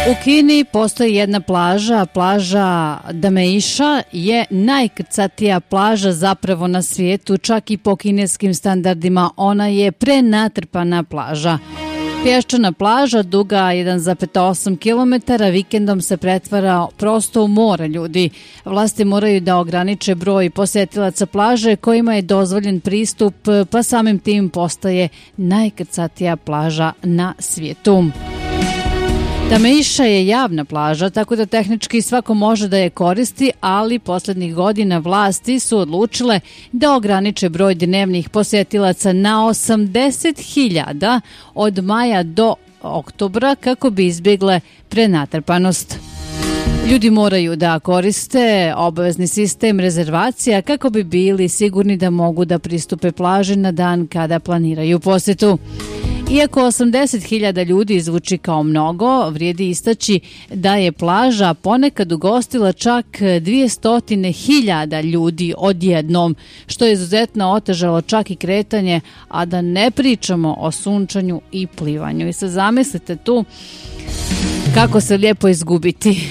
U Kini postoji jedna plaža, plaža Dameiša je najkrcatija plaža zapravo na svijetu, čak i po kineskim standardima ona je prenatrpana plaža. Pješčana plaža duga 1,8 km vikendom se pretvara prosto u more ljudi. Vlasti moraju da ograniče broj posjetilaca plaže kojima je dozvoljen pristup, pa samim tim postaje najkrcatija plaža na svijetu. Dameiša je javna plaža, tako da tehnički svako može da je koristi, ali posljednjih godina vlasti su odlučile da ograniče broj dnevnih posjetilaca na 80.000 od maja do oktobra kako bi izbjegle prenatrpanost. Ljudi moraju da koriste obavezni sistem rezervacija kako bi bili sigurni da mogu da pristupe plaži na dan kada planiraju posjetu. Iako 80.000 ljudi zvuči kao mnogo, vrijedi istaći da je plaža ponekad ugostila čak 200.000 ljudi odjednom, što je izuzetno otežalo čak i kretanje, a da ne pričamo o sunčanju i plivanju. I sad zamislite tu kako se lijepo izgubiti.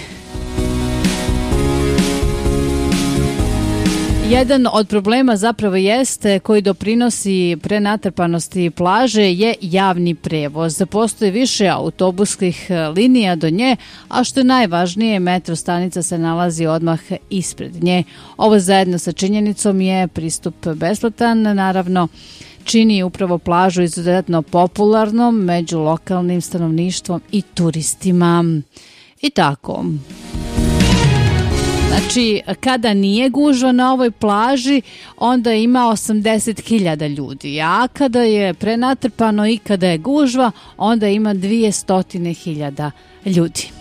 Jedan od problema zapravo jeste koji doprinosi prenatrpanosti plaže je javni prevoz. Postoji više autobuskih linija do nje, a što je najvažnije, metro stanica se nalazi odmah ispred nje. Ovo zajedno sa činjenicom je pristup besplatan, naravno čini upravo plažu izuzetno popularnom među lokalnim stanovništvom i turistima. I tako. Znači, kada nije gužva na ovoj plaži, onda ima 80.000 ljudi, a kada je prenatrpano i kada je gužva, onda ima 200.000 ljudi.